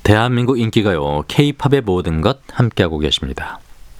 대한민국 인기가요, K-팝의 모든 것 함께하고 계십니다.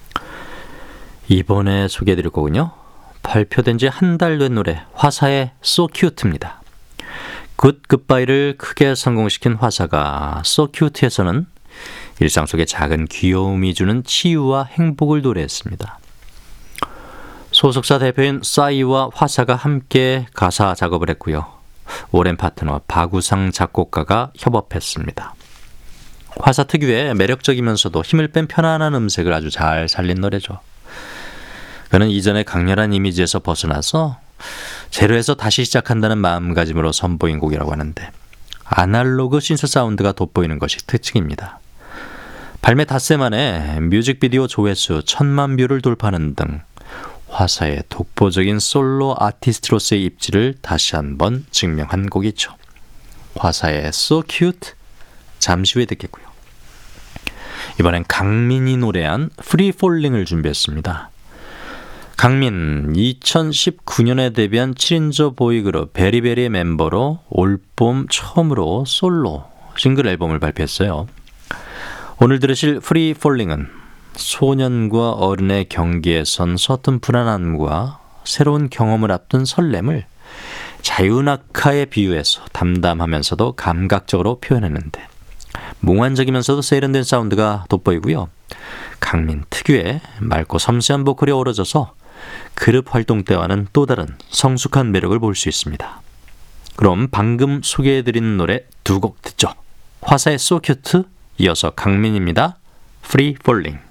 이번에 소개해드릴 곡은요, 발표된 지 한 달 된 노래 화사의 So Cute입니다. 굿 굿바이를 크게 성공시킨 화사가 So Cute에서는 일상 속의 작은 귀여움이 주는 치유와 행복을 노래했습니다. 소속사 대표인 싸이와 화사가 함께 가사 작업을 했고요. 오랜 파트너 박우상 작곡가가 협업했습니다. 화사 특유의 매력적이면서도 힘을 뺀 편안한 음색을 아주 잘 살린 노래죠. 그는 이전의 강렬한 이미지에서 벗어나서 제로에서 다시 시작한다는 마음가짐으로 선보인 곡이라고 하는데, 아날로그 신스 사운드가 돋보이는 것이 특징입니다. 발매 닷새 만에 뮤직비디오 조회수 1000만 뷰를 돌파하는 등 화사의 독보적인 솔로 아티스트로서의 입지를 다시 한번 증명한 곡이죠. 화사의 So Cute, 잠시 후에 듣겠고요. 이번엔 강민이 노래한 Free Falling을 준비했습니다. 강민, 2019년에 데뷔한 7인조 보이그룹 베리베리의 멤버로 올봄 처음으로 솔로 싱글 앨범을 발표했어요. 오늘 들으실 Free Falling은 소년과 어른의 경계에 선 서툰 불안함과 새로운 경험을 앞둔 설렘을 자유낙하에 비유해서 담담하면서도 감각적으로 표현했는데, 몽환적이면서도 세련된 사운드가 돋보이고요. 강민 특유의 맑고 섬세한 보컬이 어우러져서 그룹 활동 때와는 또 다른 성숙한 매력을 볼 수 있습니다. 그럼 방금 소개해드린 노래 두 곡 듣죠. 화사의 So Cute, 이어서 강민입니다. Free Falling.